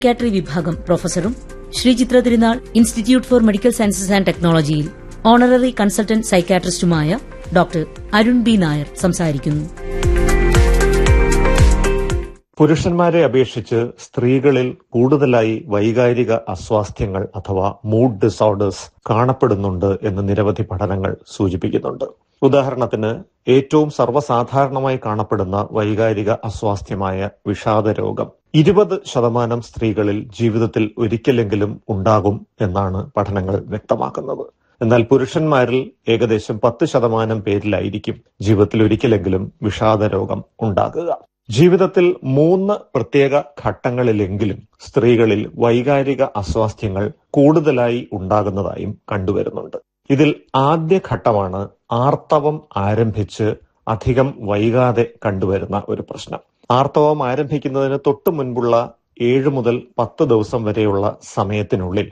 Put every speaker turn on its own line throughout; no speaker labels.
Psychiatry വിഭാഗം പ്രൊഫസറും ശ്രീ ചിത്ര തിരുനാൾ institute four medical sciences and ടെക്നോളജിയിൽ honorary consultant സൈക്യാട്രിസ്റ്റുമായ doctor Arun B Nair സംസാരിക്കുന്നു.
പുരുഷന്മാരെ അപേക്ഷിച്ച് സ്ത്രീകളിൽ കൂടുതലായി വൈകാരിക അസ്വാസ്ഥ്യങ്ങൾ അഥവാ മൂഡ് ഡിസോർഡേഴ്സ് കാണപ്പെടുന്നുണ്ട് എന്ന് നിരവധി പഠനങ്ങൾ സൂചിപ്പിക്കുന്നുണ്ട്. ഉദാഹരണത്തിന് ഏറ്റവും സർവ്വസാധാരണമായി കാണപ്പെടുന്ന വൈകാരിക അസ്വാസ്ഥ്യമായ വിഷാദരോഗം 20% സ്ത്രീകളിൽ ജീവിതത്തിൽ ഒരിക്കലെങ്കിലും ഉണ്ടാകും എന്നാണ് പഠനങ്ങൾ വ്യക്തമാക്കുന്നത്. എന്നാൽ പുരുഷന്മാരിൽ ഏകദേശം 10% പേരിലായിരിക്കും ജീവിതത്തിൽ ഒരിക്കലെങ്കിലും വിഷാദരോഗം ഉണ്ടാകുക. ജീവിതത്തിൽ 3 പ്രത്യേക ഘട്ടങ്ങളിലെങ്കിലും സ്ത്രീകളിൽ വൈകാരിക അസ്വാസ്ഥ്യങ്ങൾ കൂടുതലായി ഉണ്ടാകുന്നതായും കണ്ടുവരുന്നുണ്ട്. ഇതിൽ ആദ്യ ഘട്ടമാണ് ആർത്തവം ആരംഭിച്ച് അധികം വൈകാതെ കണ്ടുവരുന്ന ഒരു പ്രശ്നം. ആർത്തവം ആരംഭിക്കുന്നതിന് തൊട്ടു മുൻപുള്ള 7 മുതൽ 10 ദിവസം വരെയുള്ള സമയത്തിനുള്ളിൽ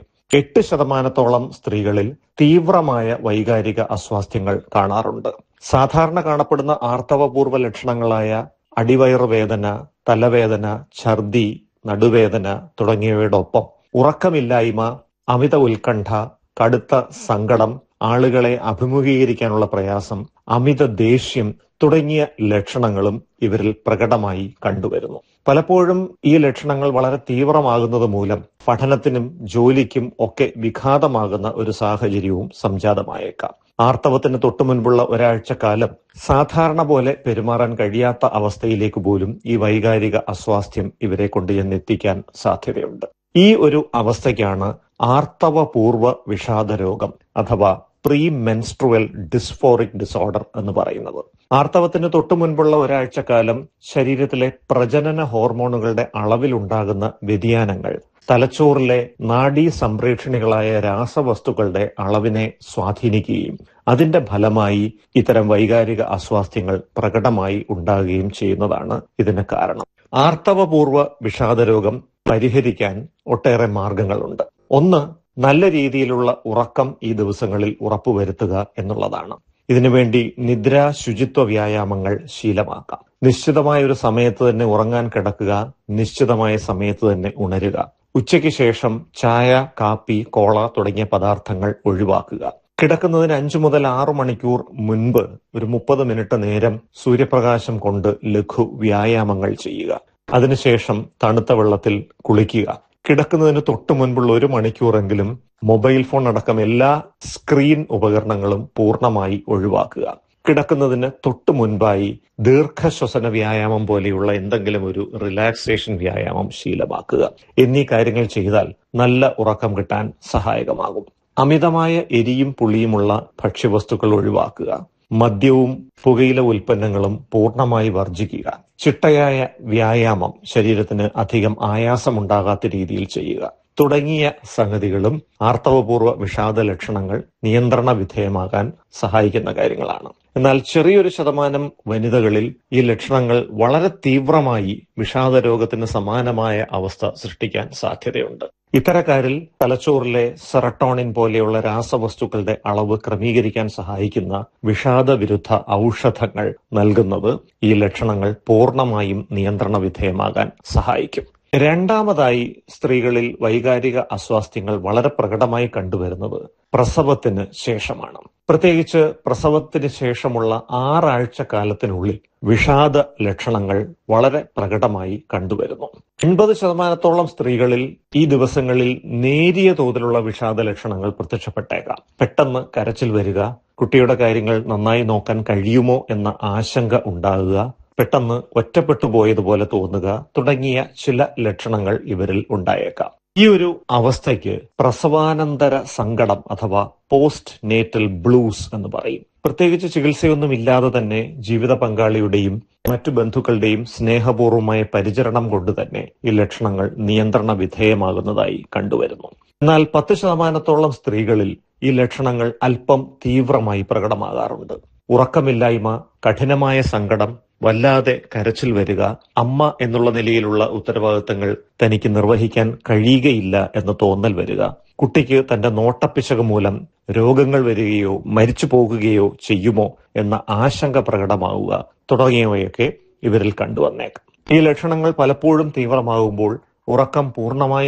8% സ്ത്രീകളിൽ തീവ്രമായ വൈകാരിക അസ്വാസ്ഥ്യങ്ങൾ കാണാറുണ്ട്. സാധാരണ കാണപ്പെടുന്ന ആർത്തവപൂർവ്വ ലക്ഷണങ്ങളായ അടിവയറ് വേദന, തലവേദന, ഛർദി, നടുവേദന തുടങ്ങിയവയോടൊപ്പം ഉറക്കമില്ലായ്മ, അമിത ഉത്കണ്ഠ, കടുത്ത സങ്കടം, ആളുകളെ അഭിമുഖീകരിക്കാനുള്ള പ്രയാസം, അമിത ദേഷ്യം തുടങ്ങിയ ലക്ഷണങ്ങളും ഇവരിൽ പ്രകടമായി കണ്ടുവരുന്നു. പലപ്പോഴും ഈ ലക്ഷണങ്ങൾ വളരെ തീവ്രമാകുന്നത് മൂലം പഠനത്തിനും ജോലിക്കും ഒക്കെ വിഘാതമാകുന്ന ഒരു സാഹചര്യവും സംജാതമായേക്കാം. ആർത്തവത്തിന് തൊട്ടു മുൻപുള്ള ഒരാഴ്ചക്കാലം സാധാരണ പോലെ പെരുമാറാൻ കഴിയാത്ത അവസ്ഥയിലേക്ക് പോലും ഈ വൈകാരിക അസ്വാസ്ഥ്യം ഇവരെ കൊണ്ട് ചെന്നെത്തിക്കാൻ സാധ്യതയുണ്ട്. ഈ ഒരു അവസ്ഥയ്ക്കാണ് ആർത്തവപൂർവ്വ വിഷാദരോഗം അഥവാ പ്രീ മെൻസ്ട്രുവൽ ഡിസ്ഫോറിക് ഡിസോർഡർ എന്ന് പറയുന്നത്. ആർത്തവത്തിന് തൊട്ടു മുൻപുള്ള ഒരാഴ്ചക്കാലം ശരീരത്തിലെ പ്രജനന ഹോർമോണുകളുടെ അളവിലുണ്ടാകുന്ന വ്യതിയാനങ്ങൾ തലച്ചോറിലെ നാഡീ സംപ്രേക്ഷണികളായ രാസവസ്തുക്കളുടെ അളവിനെ സ്വാധീനിക്കുകയും അതിന്റെ ഫലമായി ഇത്തരം വൈകാരിക അസ്വാസ്ഥ്യങ്ങൾ പ്രകടമായി ഉണ്ടാകുകയും ചെയ്യുന്നതാണ് ഇതിന് കാരണം. ആർത്തവപൂർവ്വ വിഷാദരോഗം പരിഹരിക്കാൻ ഒട്ടേറെ മാർഗങ്ങളുണ്ട്. ഒന്ന്, നല്ല രീതിയിലുള്ള ഉറക്കം ഈ ദിവസങ്ങളിൽ ഉറപ്പുവരുത്തുക എന്നുള്ളതാണ്. ഇതിനുവേണ്ടി നിദ്രാ ശുചിത്വ വ്യായാമങ്ങൾ ശീലമാക്കാം. നിശ്ചിതമായ ഒരു സമയത്ത് തന്നെ ഉറങ്ങാൻ കിടക്കുക, നിശ്ചിതമായ സമയത്ത് തന്നെ ഉണരുക. ഉച്ചയ്ക്ക് ശേഷം ചായ, കാപ്പി, കോള തുടങ്ങിയ പദാർത്ഥങ്ങൾ ഒഴിവാക്കുക. കിടക്കുന്നതിന് 5 മുതൽ 6 മണിക്കൂർ മുൻപ് ഒരു 30 മിനിറ്റ് നേരം സൂര്യപ്രകാശം കൊണ്ട് ലഘു വ്യായാമങ്ങൾ ചെയ്യുക. അതിനുശേഷം തണുത്ത വെള്ളത്തിൽ കുളിക്കുക. കിടക്കുന്നതിന് തൊട്ടു മുൻപുള്ള 1 മണിക്കൂറെങ്കിലും മൊബൈൽ ഫോൺ അടക്കം എല്ലാ സ്ക്രീൻ ഉപകരണങ്ങളും പൂർണ്ണമായി ഒഴിവാക്കുക. കിടക്കുന്നതിന് തൊട്ടു മുൻപായി ദീർഘശ്വസന വ്യായാമം പോലെയുള്ള എന്തെങ്കിലും ഒരു റിലാക്സേഷൻ വ്യായാമം ശീലമാക്കുക. എന്നീ കാര്യങ്ങൾ ചെയ്താൽ നല്ല ഉറക്കം കിട്ടാൻ സഹായകമാകും. അമിതമായ എരിയും പുളിയുമുള്ള ഭക്ഷ്യവസ്തുക്കൾ ഒഴിവാക്കുക. മദ്യവും പുകയില ഉൽപ്പന്നങ്ങളും പൂർണ്ണമായി വർജിക്കുക. ചിട്ടയായ വ്യായാമം, ശരീരത്തിന് അധികം ആയാസമുണ്ടാകാത്ത രീതിയിൽ ചെയ്യുക തുടങ്ങിയ സംഗതികളും ആർത്തവപൂർവ്വ വിഷാദ ലക്ഷണങ്ങൾ നിയന്ത്രണ വിധേയമാകാൻ സഹായിക്കുന്ന കാര്യങ്ങളാണ്. എന്നാൽ ചെറിയൊരു ശതമാനം വനിതകളിൽ ഈ ലക്ഷണങ്ങൾ വളരെ തീവ്രമായി വിഷാദരോഗത്തിന് സമാനമായ അവസ്ഥ സൃഷ്ടിക്കാൻ സാധ്യതയുണ്ട്. ഇത്തരക്കാരിൽ തലച്ചോറിലെ സെറട്ടോണിൻ പോലെയുള്ള രാസവസ്തുക്കളുടെ അളവ് ക്രമീകരിക്കാൻ സഹായിക്കുന്ന വിഷാദ വിരുദ്ധ ഔഷധങ്ങൾ നൽകുന്നത് ഈ ലക്ഷണങ്ങൾ പൂർണ്ണമായും നിയന്ത്രണ വിധേയമാകാൻ സഹായിക്കും. രണ്ടാമതായി, സ്ത്രീകളിൽ വൈകാരിക അസ്വാസ്ഥ്യങ്ങൾ വളരെ പ്രകടമായി കണ്ടുവരുന്നത് പ്രസവത്തിന് ശേഷമാണ്. പ്രത്യേകിച്ച് പ്രസവത്തിന് ശേഷമുള്ള 6 ആഴ്ച കാലത്തിനുള്ളിൽ വിഷാദ ലക്ഷണങ്ങൾ വളരെ പ്രകടമായി കണ്ടുവരുന്നു. 80% സ്ത്രീകളിൽ ഈ ദിവസങ്ങളിൽ നേരിയ തോതിലുള്ള വിഷാദ ലക്ഷണങ്ങൾ പ്രത്യക്ഷപ്പെട്ടേക്കാം. പെട്ടെന്ന് കരച്ചിൽ വരിക, കുട്ടിയുടെ കാര്യങ്ങൾ നന്നായി നോക്കാൻ കഴിയുമോ എന്ന ആശങ്ക ഉണ്ടാകുക, പെട്ടെന്ന് ഒറ്റപ്പെട്ടു പോയതുപോലെ തോന്നുക തുടങ്ങിയ ചില ലക്ഷണങ്ങൾ ഇവരിൽ ഉണ്ടായേക്കാം. ഈ ഒരു അവസ്ഥയ്ക്ക് പ്രസവാനന്തര സങ്കടം അഥവാ പോസ്റ്റ് നേറ്റൽ ബ്ലൂസ് എന്ന് പറയും. പ്രത്യേകിച്ച് ചികിത്സയൊന്നുമില്ലാതെ തന്നെ ജീവിത പങ്കാളിയുടെയും മറ്റു ബന്ധുക്കളുടെയും സ്നേഹപൂർവമായ പരിചരണം കൊണ്ട് തന്നെ ഈ ലക്ഷണങ്ങൾ നിയന്ത്രണ വിധേയമാകുന്നതായി കണ്ടുവരുന്നു. എന്നാൽ 10% സ്ത്രീകളിൽ ഈ ലക്ഷണങ്ങൾ അല്പം തീവ്രമായി പ്രകടമാകാറുണ്ട്. ഉറക്കമില്ലായ്മ, കഠിനമായ സങ്കടം, വല്ലാതെ കരച്ചിൽ വരിക, അമ്മ എന്നുള്ള നിലയിലുള്ള ഉത്തരവാദിത്തങ്ങൾ തനിക്ക് നിർവഹിക്കാൻ കഴിയുകയില്ല എന്ന തോന്നൽ വരിക, കുട്ടിക്ക് തന്റെ നോട്ടപ്പിശക് മൂലം രോഗങ്ങൾ വരികയോ മരിച്ചു പോകുകയോ ചെയ്യുമോ എന്ന ആശങ്ക പ്രകടമാവുക തുടങ്ങിയവയൊക്കെ ഇവരിൽ കണ്ടുവന്നേക്കാം. ഈ ലക്ഷണങ്ങൾ പലപ്പോഴും തീവ്രമാകുമ്പോൾ ഉറക്കം പൂർണ്ണമായി